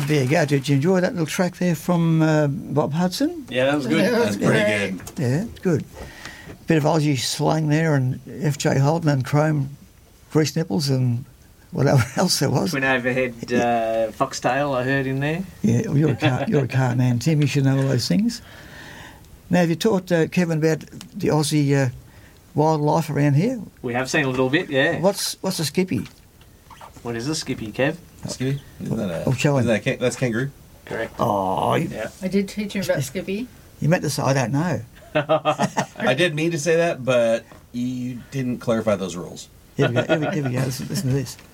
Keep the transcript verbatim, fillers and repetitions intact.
There you go. Did you enjoy that little track there from uh, Bob Hudson? Yeah, that was good. That That's was pretty great. good. Yeah, good. Bit of Aussie slang there, and F J Holden and Chrome, Grease Nipples, and whatever else there was. Twin overhead uh, foxtail, I heard in there. Yeah, well, you're a car, you're a car man, Tim. You should know all those things. Now, have you taught uh, Kevin about the Aussie uh, wildlife around here? We have seen a little bit, yeah. What's what's a skippy? What is a skippy, Kev? Skippy? Isn't that a, Oh, show him. isn't that, can- that's kangaroo? Correct. Oh, you, Yeah. I did teach him about Skippy. you meant to say I don't know. I did mean to say that, but you didn't clarify those rules. Here we go. Here we, here we go. Listen, listen to this.